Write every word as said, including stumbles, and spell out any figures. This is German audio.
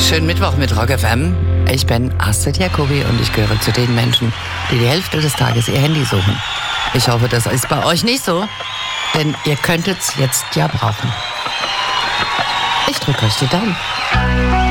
Schönen Mittwoch mit Rock F M. Ich bin Astrid Jacobi und ich gehöre zu den Menschen, die die Hälfte des Tages ihr Handy suchen. Ich hoffe, das ist bei euch nicht so, denn ihr könntet es jetzt ja brauchen. Ich drücke euch die Daumen.